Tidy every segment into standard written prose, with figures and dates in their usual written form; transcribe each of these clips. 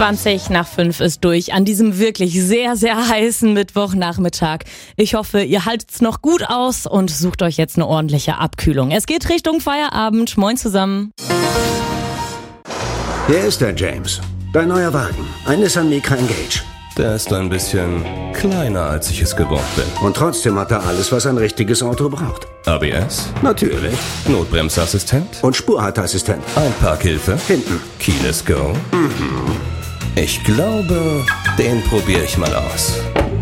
5:20 ist durch an diesem wirklich sehr, sehr heißen Mittwochnachmittag. Ich hoffe, ihr haltet's noch gut aus und sucht euch jetzt eine ordentliche Abkühlung. Es geht Richtung Feierabend. Moin zusammen. Hier ist der James. Dein neuer Wagen. Ein Nissan Micra Engage. Der ist ein bisschen kleiner, als ich es gewohnt bin. Und trotzdem hat er alles, was ein richtiges Auto braucht. ABS? Natürlich. Notbremsassistent? Und Spurhalteassistent. Einparkhilfe? Hinten. Keyless Go? Ich glaube, den probiere ich mal aus.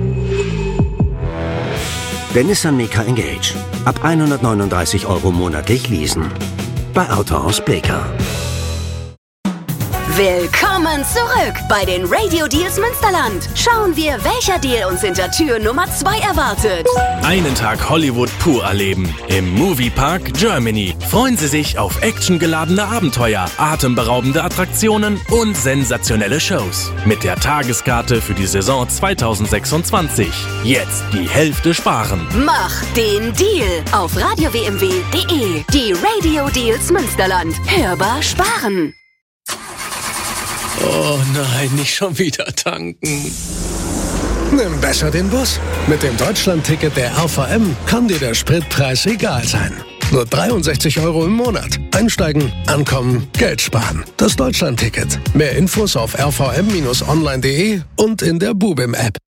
Der Nissan Micra Engage. Ab 139 € monatlich leasen. Bei Autohaus Bleecker. Willkommen zurück bei den Radio Deals Münsterland. Schauen wir, welcher Deal uns hinter Tür Nummer 2 erwartet. Einen Tag Hollywood pur erleben. Im Moviepark Germany. Freuen Sie sich auf actiongeladene Abenteuer, atemberaubende Attraktionen und sensationelle Shows. Mit der Tageskarte für die Saison 2026. Jetzt die Hälfte sparen. Mach den Deal auf radiowmw.de. Die Radio Deals Münsterland. Hörbar sparen. Oh nein, nicht schon wieder tanken. Nimm besser den Bus. Mit dem Deutschland-Ticket der RVM kann dir der Spritpreis egal sein. Nur 63 € im Monat. Einsteigen, ankommen, Geld sparen. Das Deutschland-Ticket. Mehr Infos auf rvm-online.de und in der Bubim-App.